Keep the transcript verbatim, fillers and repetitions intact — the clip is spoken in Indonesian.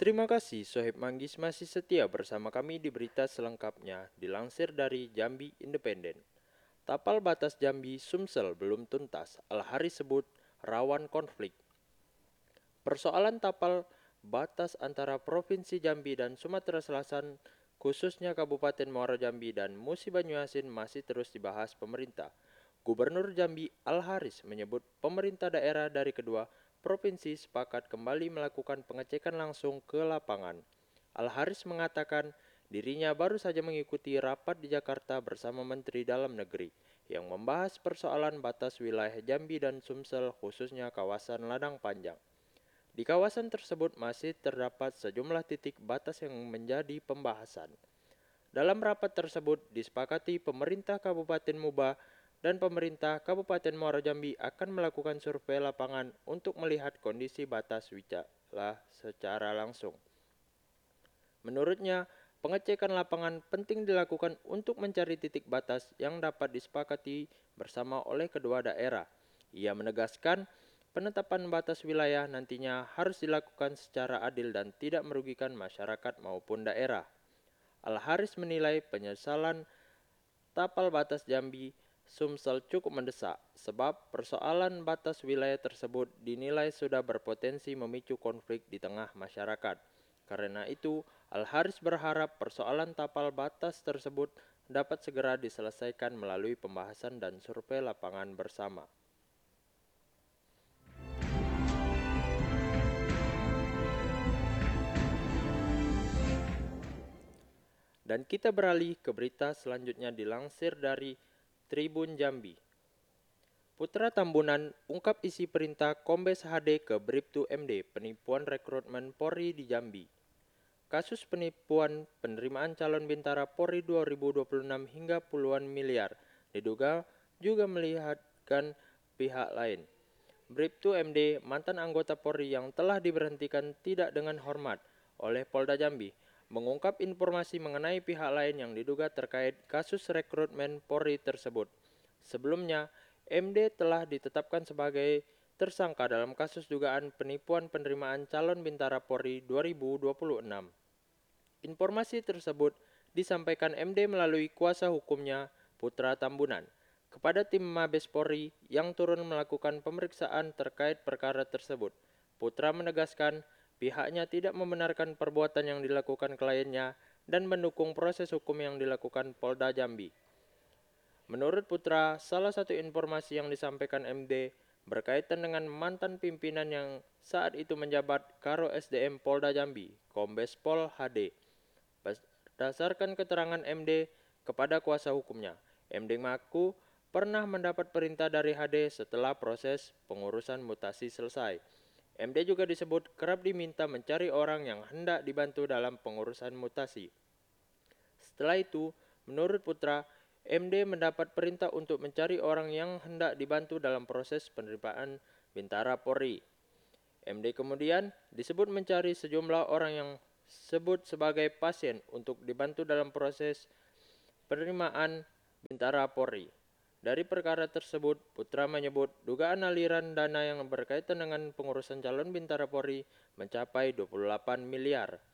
Terima kasih Sohib Manggis masih setia bersama kami di berita selengkapnya dilansir dari Jambi Independen. Tapal batas Jambi Sumsel belum tuntas, Al-Haris sebut rawan konflik. Persoalan tapal batas antara Provinsi Jambi dan Sumatera Selatan, khususnya Kabupaten Muara Jambi dan Musi Banyuasin masih terus dibahas pemerintah. Gubernur Jambi Al-Haris menyebut pemerintah daerah dari kedua provinsi sepakat kembali melakukan pengecekan langsung ke lapangan. Al-Haris mengatakan dirinya baru saja mengikuti rapat di Jakarta bersama Menteri Dalam Negeri yang membahas persoalan batas wilayah Jambi dan Sumsel khususnya kawasan Ladang Panjang. Di kawasan tersebut masih terdapat sejumlah titik batas yang menjadi pembahasan. Dalam rapat tersebut disepakati pemerintah Kabupaten Muba dan pemerintah Kabupaten Muara Jambi akan melakukan survei lapangan untuk melihat kondisi batas wilayah secara langsung. Menurutnya, pengecekan lapangan penting dilakukan untuk mencari titik batas yang dapat disepakati bersama oleh kedua daerah. Ia menegaskan penetapan batas wilayah nantinya harus dilakukan secara adil dan tidak merugikan masyarakat maupun daerah. Al-Haris menilai penyesalan tapal batas Jambi Sumsel cukup mendesak sebab persoalan batas wilayah tersebut dinilai sudah berpotensi memicu konflik di tengah masyarakat. Karena itu, Al-Haris berharap persoalan tapal batas tersebut dapat segera diselesaikan melalui pembahasan dan survei lapangan bersama. Dan kita beralih ke berita selanjutnya dilansir dari Tribun Jambi. Putra Tambunan ungkap isi perintah Kombes H D ke Bribtu M D penipuan rekrutmen Polri di Jambi. Kasus penipuan penerimaan calon bintara Polri dua ribu dua puluh enam hingga puluhan miliar diduga juga melihatkan pihak lain. Bribtu M D, mantan anggota Polri yang telah diberhentikan tidak dengan hormat oleh Polda Jambi, mengungkap informasi mengenai pihak lain yang diduga terkait kasus rekrutmen Polri tersebut. Sebelumnya, M D telah ditetapkan sebagai tersangka dalam kasus dugaan penipuan penerimaan calon bintara Polri dua ribu dua puluh enam. Informasi tersebut disampaikan M D melalui kuasa hukumnya, Putra Tambunan, kepada tim Mabes Polri yang turun melakukan pemeriksaan terkait perkara tersebut. Putra menegaskan pihaknya tidak membenarkan perbuatan yang dilakukan kliennya dan mendukung proses hukum yang dilakukan Polda Jambi. Menurut Putra, salah satu informasi yang disampaikan M D berkaitan dengan mantan pimpinan yang saat itu menjabat Karo S D M Polda Jambi, Kombes Pol H D. Berdasarkan keterangan M D kepada kuasa hukumnya, M D mengaku pernah mendapat perintah dari H D setelah proses pengurusan mutasi selesai. M D juga disebut kerap diminta mencari orang yang hendak dibantu dalam pengurusan mutasi. Setelah itu, menurut Putra, M D mendapat perintah untuk mencari orang yang hendak dibantu dalam proses penerimaan bintara Polri. M D kemudian disebut mencari sejumlah orang yang sebut sebagai pasien untuk dibantu dalam proses penerimaan bintara Polri. Dari perkara tersebut, Putra menyebut dugaan aliran dana yang berkaitan dengan pengurusan calon bintara Polri mencapai dua puluh delapan miliar.